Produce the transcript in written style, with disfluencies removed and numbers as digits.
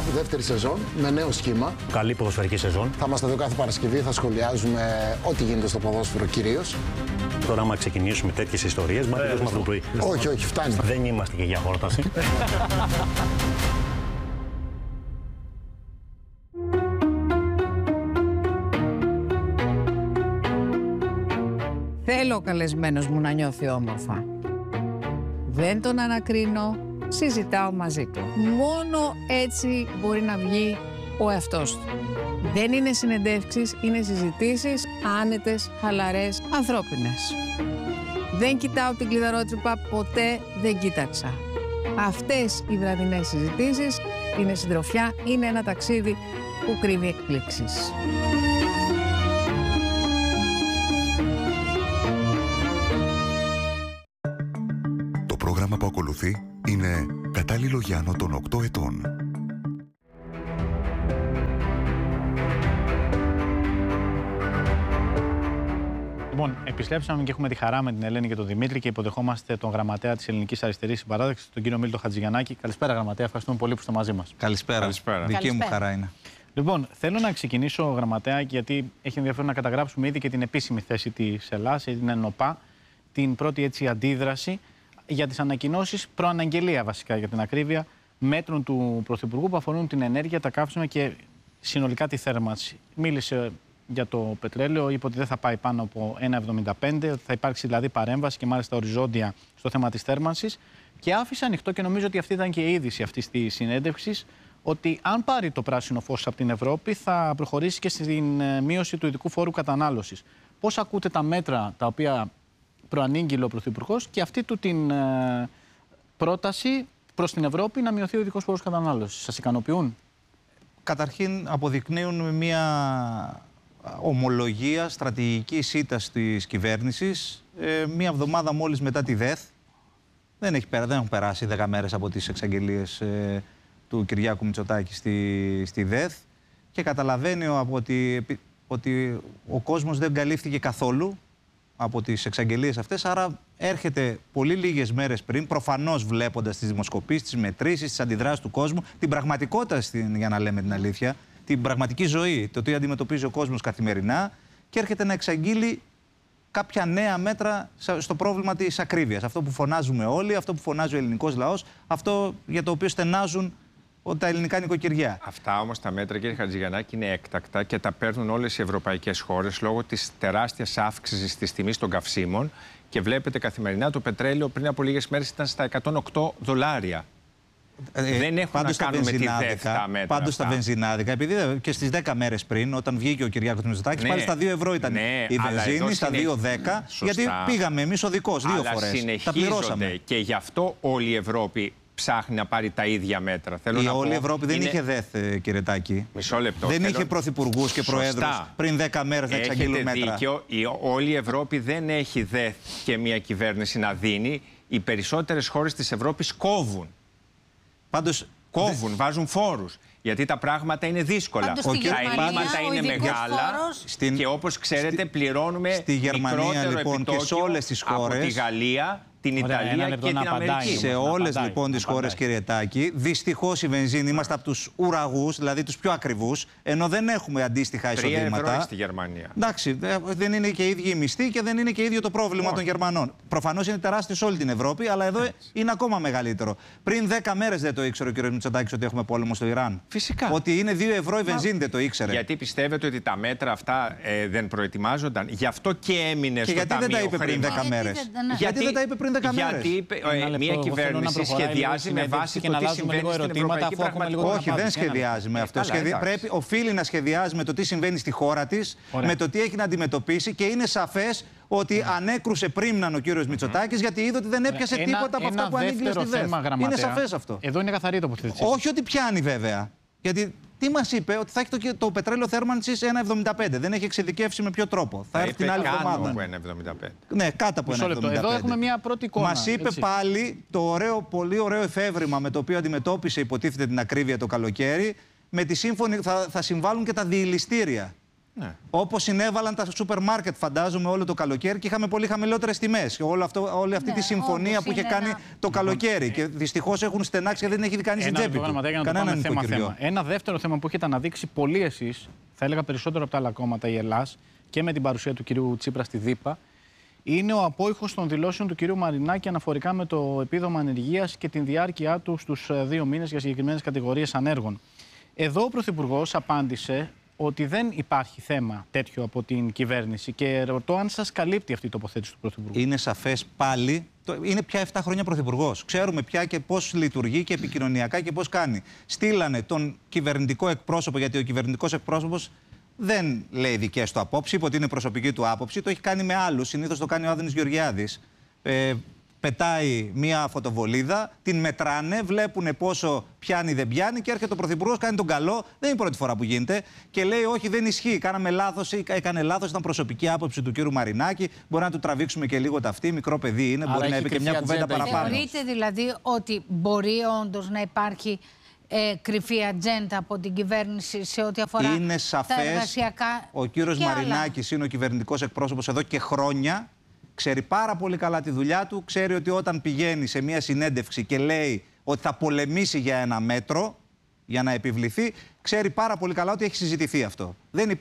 δεύτερη σεζόν με νέο σχήμα. Καλή ποδοσφαιρική σεζόν. Θα είμαστε εδώ κάθε Παρασκευή, θα σχολιάζουμε ό,τι γίνεται στο ποδόσφαιρο κυρίως. Τώρα, άμα ξεκινήσουμε τέτοιες ιστορίες, μα τελειώσουμε αυτό το πρωί. Όχι, όχι, φτάνει. Δεν είμαστε και για χόρταση. Θέλω ο καλεσμένος μου να νιώθει όμορφα. Δεν τον ανακρίνω, συζητάω μαζί του. Μόνο έτσι μπορεί να βγει ο εαυτός του. Δεν είναι συνεντεύξεις, είναι συζητήσεις άνετες, χαλαρές, ανθρώπινες. Δεν κοιτάω την κλειδαρότρυπα, ποτέ δεν κοίταξα. Αυτές οι βραδινές συζητήσεις είναι συντροφιά, είναι ένα ταξίδι που κρύβει εκπλήξεις. Το πρόγραμμα που ακολουθεί είναι κατάλληλο για άνω των 8 ετών. Λοιπόν, επιστρέψαμε και έχουμε τη χαρά με την Ελένη και τον Δημήτρη και υποδεχόμαστε τον γραμματέα της Ελληνικής Αριστερής Συμπαράταξης, τον κύριο Μίλτο Χατζηγιαννάκη. Καλησπέρα, γραμματέα. Ευχαριστούμε πολύ που είστε μαζί μας. Καλησπέρα. Δική μου χαρά είναι. Λοιπόν, θέλω να ξεκινήσω, γραμματέα, γιατί έχει ενδιαφέρον να καταγράψουμε ήδη και την επίσημη θέση της Ελλάδας, την ΕΝΟΠΑ, την πρώτη έτσι αντίδραση για τις ανακοινώσεις, προαναγγελία βασικά για την ακρίβεια, μέτρων του Πρωθυπουργού που αφορούν την ενέργεια, τα καύσιμα και συνολικά τη θέρμανση. Μίλησε για το πετρέλαιο, είπε ότι δεν θα πάει πάνω από 1,75, ότι θα υπάρξει δηλαδή παρέμβαση και μάλιστα οριζόντια στο θέμα της θέρμανσης. Και άφησε ανοιχτό, και νομίζω ότι αυτή ήταν και η είδηση αυτής της συνέντευξης, ότι αν πάρει το πράσινο φως από την Ευρώπη, θα προχωρήσει και στην μείωση του ειδικού φόρου κατανάλωσης. Πώς ακούτε τα μέτρα τα οποία προανήγγειλε ο Πρωθυπουργός και αυτή του την πρόταση προς την Ευρώπη να μειωθεί ο ειδικός φόρος κατανάλωσης? Σας ικανοποιούν? Καταρχήν αποδεικνύουν μια ομολογία στρατηγικής ήττας της κυβέρνησης, μια εβδομάδα μόλις μετά τη ΔΕΘ. Δεν έχουν περάσει 10 μέρες από τις εξαγγελίες του Κυριάκου Μητσοτάκη στη ΔΕΘ και καταλαβαίνει ότι ο κόσμος δεν καλύφθηκε καθόλου από τις εξαγγελίες αυτές, άρα έρχεται πολύ λίγες μέρες πριν, προφανώς βλέποντας τις δημοσκοπήσεις, τις μετρήσεις, τις αντιδράσεις του κόσμου, την πραγματικότητα, για να λέμε την αλήθεια, την πραγματική ζωή, το τι αντιμετωπίζει ο κόσμος καθημερινά, και έρχεται να εξαγγείλει κάποια νέα μέτρα στο πρόβλημα της ακρίβειας. Αυτό που φωνάζουμε όλοι, αυτό που φωνάζει ο ελληνικός λαός, αυτό για το οποίο στενάζουν τα ελληνικά νοικοκυριά. Αυτά όμως τα μέτρα, κύριε Χατζηγιαννάκη, είναι έκτακτα και τα παίρνουν όλες οι ευρωπαϊκές χώρες λόγω της τεράστιας αύξησης της τιμής των καυσίμων. Και βλέπετε καθημερινά το πετρέλαιο πριν από λίγες μέρες ήταν στα $108. Δεν έχουν να κάνουν με τη ΔΕΘ τα μέτρα. Πάντως τα βενζινάδικα, επειδή και στις 10 μέρες πριν, όταν βγήκε ο Κυριάκος Μητσοτάκης, πάλι στα 2 ευρώ ήταν η βενζίνη, στα 2,10. Γιατί πήγαμε εμείς οδικώς 2 φορές. Τα πληρώσαμε. Και γι' αυτό όλη η Ευρώπη ψάχνει να πάρει τα ίδια μέτρα. Όλη η Ευρώπη δεν είχε ΔΕΘ, κύριε Τάκη. Μισό λεπτό. Δεν είχε πρωθυπουργούς και προέδρους πριν 10 μέρες να εξαγγείλουν μέτρα. Δίκιο. Όλη η Ευρώπη δεν έχει ΔΕΘ και μια κυβέρνηση να δίνει. Οι περισσότερες χώρες της Ευρώπης κόβουν. Πάντως, βάζουν φόρους. Γιατί τα πράγματα είναι δύσκολα. Τα ελλείμματα είναι μεγάλα και όπως ξέρετε πληρώνουμε στη Γερμανία λοιπόν και σε όλες τις χώρες, από τη Γαλλία, την Ιταλία και την Αμερική. Σε όλες λοιπόν τις χώρες, κύριε Τάκη, δυστυχώς η βενζίνη είμαστε από τους ουραγούς, δηλαδή τους πιο ακριβούς, ενώ δεν έχουμε αντίστοιχα εισοδήματα. 3 ευρώ στη Γερμανία. Εντάξει, δεν είναι και οι ίδιοι οι μισθοί και δεν είναι και ίδιο το πρόβλημα των Γερμανών. Προφανώς είναι τεράστιο σε όλη την Ευρώπη, αλλά εδώ είναι ακόμα μεγαλύτερο. Πριν 10 μέρες δεν το ήξερε ο κ. Μητσοτάκης ότι έχουμε πόλεμο στο Ιράν? Φυσικά. Ότι είναι 2 ευρώ η βενζίνη δεν το ήξερε? Γιατί πιστεύετε ότι τα μέτρα αυτά δεν προετοιμάζονταν? Γι' αυτό και έμεινε στο γιατί Ταμείο δεν τα είπε πριν 10 μέρες? Γιατί δεν τα είπε πριν 10 μέρες? Γιατί μια κυβέρνηση σχεδιάζει με βάση το τι συμβαίνει στην ευρωπαϊκή πραγματικότητα. Όχι, δεν σχεδιάζει με αυτό. Οφείλει να σχεδιάζει με το τι συμβαίνει στη χώρα της, με το τι έχει να αντιμετωπίσει, και είναι σαφές ότι ανέκρουσε πρίμναν ο κύριος Μητσοτάκης, γιατί είδε ότι δεν έπιασε τίποτα από αυτά που ανήγγειλε στη ΔΕΘ. Είναι σαφές αυτό. Εδώ είναι καθαρή τοποθέτηση. Όχι ότι πιάνει βέβαια. Γιατί τι μας είπε? Ότι θα έχει το πετρέλαιο θέρμανσης 1,75. Δεν έχει εξειδικεύσει με ποιο τρόπο. Θα έρθει την άλλη εβδομάδα. Κάτω από 1,75. Ναι, κάτω από 1,75. Εδώ έχουμε μια πρώτη εικόνα. Μας είπε πάλι το πολύ ωραίο εφεύρημα με το οποίο αντιμετώπισε, υποτίθεται, την ακρίβεια το καλοκαίρι. Με τη σύμφωνη θα συμβάλλουν και τα διηλιστήρια. Ναι. Όπως συνέβαλαν τα σούπερ μάρκετ, φαντάζομαι, όλο το καλοκαίρι και είχαμε πολύ χαμηλότερες τιμές. Όλη αυτή τη συμφωνία που είχε κάνει το καλοκαίρι. Και δυστυχώς έχουν στενάξει και δεν έχει δει κανείς στην τσέπη του. Κανέναν θέμα. Ένα δεύτερο θέμα που έχετε αναδείξει πολύ εσείς, θα έλεγα περισσότερο από τα άλλα κόμματα, η Ελλάς, και με την παρουσία του κυρίου Τσίπρα στη ΔΥΠΑ, είναι ο απόϊχος των δηλώσεων του κυρίου Μαρινάκη αναφορικά με το επίδομα ανεργίας και την διάρκεια του στους 2 μήνες για συγκεκριμένες κατηγορίες ανέργων. Εδώ ο Πρωθυπουργός απάντησε ότι δεν υπάρχει θέμα τέτοιο από την κυβέρνηση και ρωτώ αν σας καλύπτει αυτή η τοποθέτηση του Πρωθυπουργού. Είναι σαφές πάλι. Είναι πια 7 χρόνια Πρωθυπουργός. Ξέρουμε πια και πώς λειτουργεί και επικοινωνιακά και πώς κάνει. Στείλανε τον κυβερνητικό εκπρόσωπο, γιατί ο κυβερνητικός εκπρόσωπος δεν λέει δικές του απόψεις, είπε ότι είναι προσωπική του άποψη. Το έχει κάνει με άλλους. Συνήθως το κάνει ο Άδωνης Γεωργιάδης. Πετάει μία φωτοβολίδα, την μετράνε, βλέπουν πόσο πιάνει δεν πιάνει και έρχεται ο Πρωθυπουργός, κάνει τον καλό. Δεν είναι η πρώτη φορά που γίνεται και λέει: όχι, δεν ισχύει. Κάναμε λάθος ή έκανε λάθος. Ήταν προσωπική άποψη του κύριου Μαρινάκη. Μπορεί να του τραβήξουμε και λίγο ταυτή. Μικρό παιδί είναι, μπορεί να είπε και μια κουβέντα παραπάνω. Θεωρείτε δηλαδή ότι μπορεί όντως να υπάρχει κρυφή ατζέντα από την κυβέρνηση σε ό,τι αφορά τα εργασιακά? Ο κύριος Μαρινάκης είναι ο κυβερνητικός εκπρόσωπος εδώ και χρόνια. Ξέρει πάρα πολύ καλά τη δουλειά του. Ξέρει ότι όταν πηγαίνει σε μια συνέντευξη και λέει ότι θα πολεμήσει για ένα μέτρο, για να επιβληθεί, ξέρει πάρα πολύ καλά ότι έχει συζητηθεί αυτό. Δεν